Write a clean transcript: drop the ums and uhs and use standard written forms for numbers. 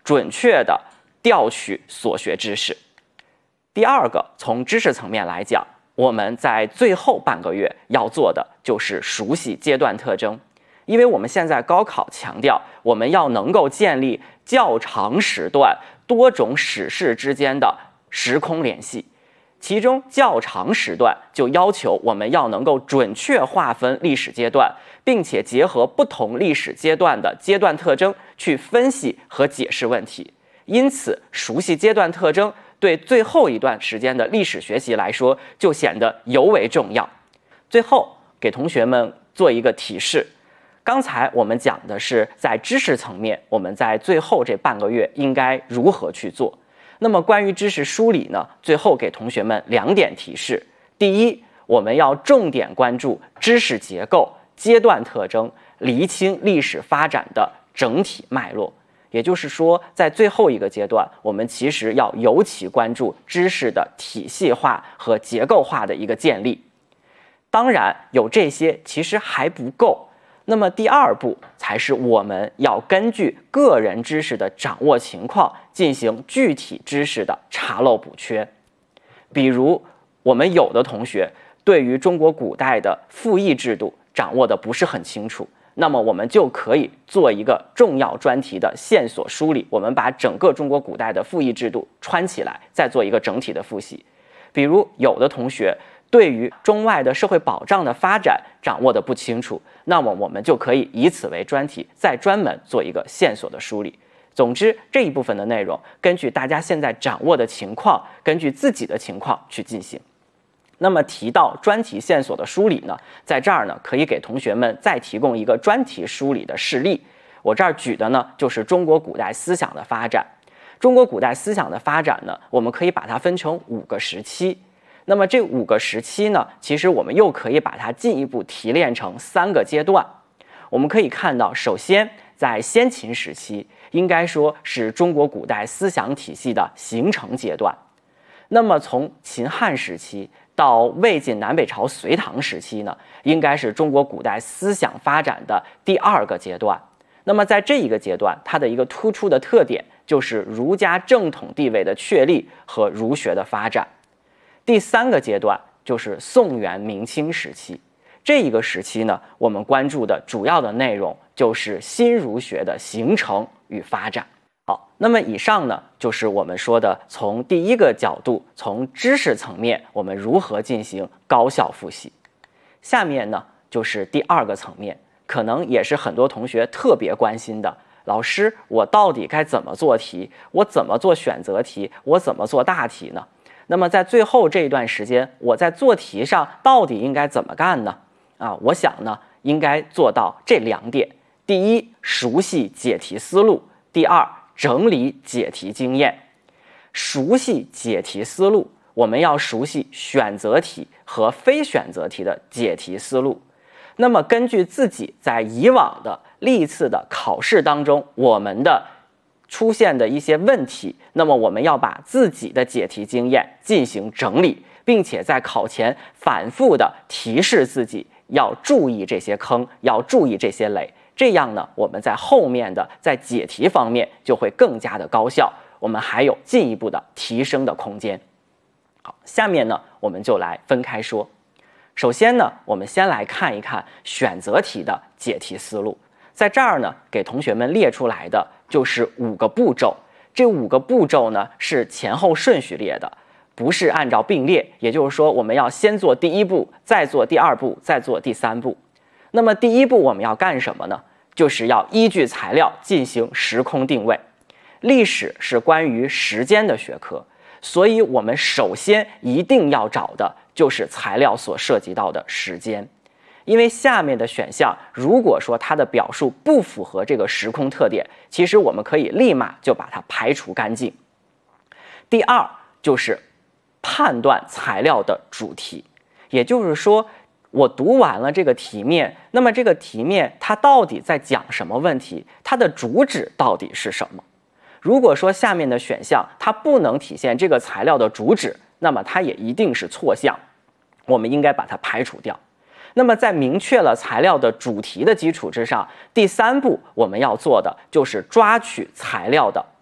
准确地调取所学知识。第二个，从知识层面来讲，我们在最后半个月要做的就是熟悉阶段特征，因为我们现在高考强调我们要能够建立较长时段多种史事之间的时空联系，其中较长时段就要求我们要能够准确划分历史阶段，并且结合不同历史阶段的阶段特征去分析和解释问题。因此，熟悉阶段特征对最后一段时间的历史学习来说就显得尤为重要。最后给同学们做一个提示，刚才我们讲的是在知识层面，我们在最后这半个月应该如何去做。那么关于知识梳理呢，最后给同学们2点提示。第一，我们要重点关注知识结构、阶段特征，厘清历史发展的整体脉络。也就是说，在最后一个阶段，我们其实要尤其关注知识的体系化和结构化的一个建立。当然，有这些其实还不够。那么第2步才是我们要根据个人知识的掌握情况进行具体知识的查漏补缺。比如，我们有的同学对于中国古代的赋役制度掌握的不是很清楚，那么我们就可以做一个重要专题的线索梳理，我们把整个中国古代的赋役制度串起来，再做一个整体的复习。比如有的同学对于中外的社会保障的发展掌握的不清楚，那么我们就可以以此为专题，再专门做一个线索的梳理。总之，这一部分的内容根据大家现在掌握的情况，根据自己的情况去进行。那么提到专题线索的梳理呢，在这儿呢可以给同学们再提供一个专题梳理的事例。我这儿举的呢就是中国古代思想的发展。中国古代思想的发展呢，我们可以把它分成5个时期。那么这5个时期呢，其实我们又可以把它进一步提炼成3个阶段。我们可以看到，首先在先秦时期，应该说是中国古代思想体系的形成阶段。那么从秦汉时期到魏晋南北朝隋唐时期呢，应该是中国古代思想发展的第2个阶段。那么在这一个阶段，它的一个突出的特点就是儒家正统地位的确立和儒学的发展。第3个阶段就是宋元明清时期。这一个时期呢，我们关注的主要的内容就是新儒学的形成与发展。好，那么以上呢，就是我们说的从第1个角度，从知识层面，我们如何进行高效复习。下面呢，就是第2个层面，可能也是很多同学特别关心的，老师，我到底该怎么做题？我怎么做选择题？我怎么做大题呢？那么在最后这一段时间，我在做题上到底应该怎么干呢？我想呢，应该做到这2点。第一，熟悉解题思路；第2，整理解题经验。熟悉解题思路，我们要熟悉选择题和非选择题的解题思路。那么根据自己在以往的历次的考试当中，我们的出现的一些问题，那么我们要把自己的解题经验进行整理，并且在考前反复的提示自己要注意这些坑，要注意这些雷。这样呢，我们在后面的在解题方面就会更加的高效，我们还有进一步的提升的空间。好，下面呢，我们就来分开说。首先呢，我们先来看一看选择题的解题思路。在这儿呢，给同学们列出来的就是5个步骤。这5个步骤呢是前后顺序列的，不是按照并列。也就是说，我们要先做第1步，再做第2步，再做第3步。那么第1步我们要干什么呢？就是要依据材料进行时空定位。历史是关于时间的学科，所以我们首先一定要找的就是材料所涉及到的时间。因为下面的选项，如果说它的表述不符合这个时空特点，其实我们可以立马就把它排除干净。第2就是判断材料的主题，也就是说，我读完了这个题面，那么这个题面它到底在讲什么问题？它的主旨到底是什么？如果说下面的选项它不能体现这个材料的主旨，那么它也一定是错项，我们应该把它排除掉。那么在明确了材料的主题的基础之上，第3步我们要做的就是抓取材料的